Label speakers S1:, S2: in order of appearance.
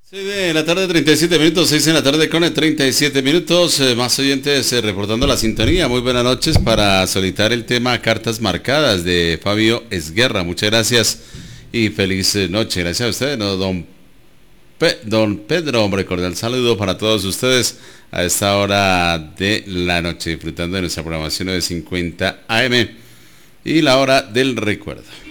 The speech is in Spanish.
S1: 6 de la tarde, 37 minutos, 6 de la tarde con 37 minutos, más oyentes reportando la sintonía. Muy buenas noches para solicitar el tema Cartas Marcadas de Fabio Esguerra. Muchas gracias y feliz noche. Gracias a ustedes, ¿no? Don Pedro, hombre, cordial saludo para todos ustedes a esta hora de la noche, disfrutando de nuestra programación 950 AM y la hora del recuerdo.